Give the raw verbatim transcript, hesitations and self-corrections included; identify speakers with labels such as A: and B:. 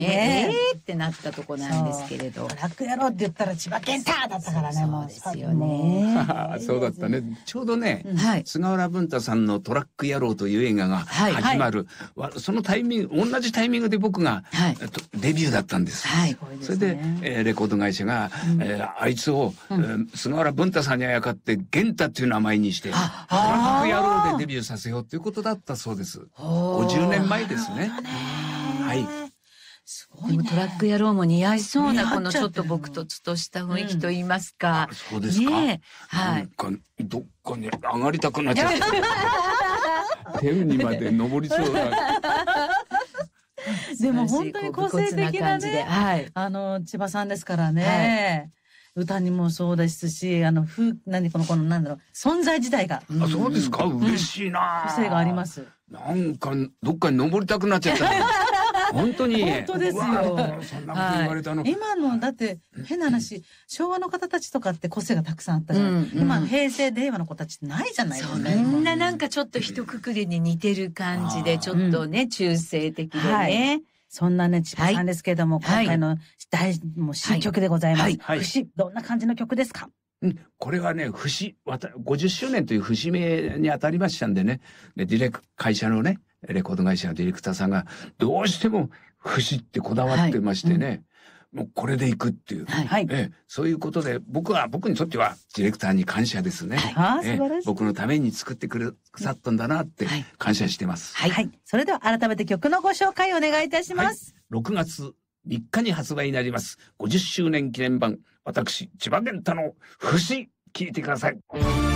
A: え
B: ね
A: ーってなったとこなんですけれど。
B: トラック野郎って言ったら千葉健太だったからね、もう。
A: そうですよね。
C: そうだったね。ちょうどね、
A: はい。
C: 菅原文太さんのトラック野郎という映画が始まる、はい、そのタイミング、同じタイミングで僕が、はい、デビューだったんです。
A: はい。
C: それで、えー、レコード会社が、うんえー、あいつを、うんえー、菅原文太さんにあやかって源太っていう名前にして、トラック野郎でデビューさせようということだったそうです。ごじゅうねんまえですね。はい。
B: すごいね、
A: でもトラック野郎も似合いそうな、このちょっと僕とつとした雰囲気と言いますか。
C: うん、そうですか。ね、はい。なんか、どっかに上がりたくなっちゃった。天にまで登りそうだ。
B: でも本当に個性的なね、はい、あの、千葉さんですからね。はい、歌にもそうですし、あの、ふ、何この、この、なんだろう、存在自体が。
C: あ、そうですか、嬉しいな、
B: うん。個性があります。
C: なんか、どっかに登りたくなっちゃった。本当に。
B: 本当ですよ。
C: そんなこと言われたの。
B: はい、今の、だって、変な話、昭和の方たちとかって個性がたくさんあったじゃない、うんうん、今、平成、令和の子たちってないじゃないですか。
A: みんななんかちょっと一括りに似てる感じで、ちょっとね、中性的でね。はい、
B: そんなね、千葉さんですけれども、はい、今回の大、もう新曲でございます。はい。はい、節、どんな感じの曲ですか？
C: うん、これはね、節、ごじゅっしゅうねんという節目に当たりましたんでね、でディレク、会社のね、レコード会社のディレクターさんが、どうしても節ってこだわってましてね、はいうん、もうこれでいくっていう、はいええ。そういうことで、僕は、僕にとってはディレクターに感謝ですね。はいええ、僕のために作ってくださったんだなって感謝してます。
B: はい。はい、それでは改めて曲のご紹介をお願いいたします。
C: はい、ろくがつみっかに発売になります。ごじゅっしゅうねん記念版、私、千葉健太の節、聴いてください。